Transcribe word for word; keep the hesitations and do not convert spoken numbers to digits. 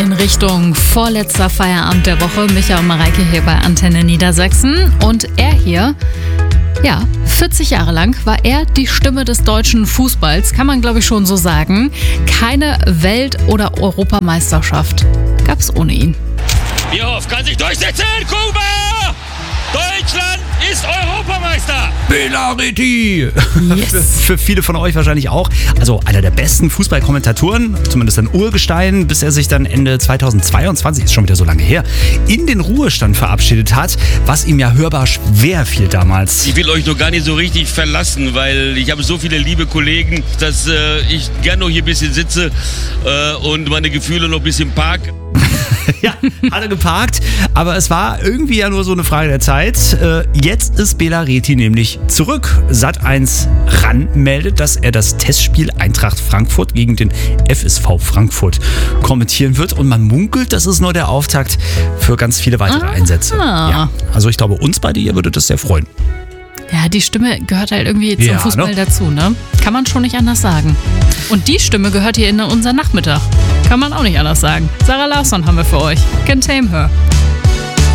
in Richtung vorletzter Feierabend der Woche. Micha und Mareike hier bei Antenne Niedersachsen. Und er hier, ja, vierzig Jahre lang war er die Stimme des deutschen Fußballs, kann man glaube ich schon so sagen. Keine Welt- oder Europameisterschaft gab's ohne ihn. Bierhoff kann sich durchsetzen, Kuba! Deutschland ist Europameister! Bela Reti! Yes. Für viele von euch wahrscheinlich auch. Also einer der besten Fußballkommentatoren, zumindest ein Urgestein, bis er sich dann Ende zweitausendzweiundzwanzig, ist schon wieder so lange her, in den Ruhestand verabschiedet hat, was ihm ja hörbar schwer fiel damals. Ich will euch noch gar nicht so richtig verlassen, weil ich habe so viele liebe Kollegen, dass äh, ich gerne noch hier ein bisschen sitze äh, und meine Gefühle noch ein bisschen park. Ja, hat er geparkt, aber es war irgendwie ja nur so eine Frage der Zeit. Äh, jetzt ist Bela Reti nämlich zurück. Sat eins ran meldet, dass er das Testspiel Eintracht Frankfurt gegen den F S V Frankfurt kommentieren wird und man munkelt, das ist nur der Auftakt für ganz viele weitere Ah. Einsätze. Ja, also ich glaube, uns beide hier würde das sehr freuen. Ja, die Stimme gehört halt irgendwie zum Ja, Fußball ne? dazu, ne? Kann man schon nicht anders sagen. Und die Stimme gehört hier in unser Nachmittag. Kann man auch nicht anders sagen. Sarah Larsson haben wir für euch. Can't Tame Her.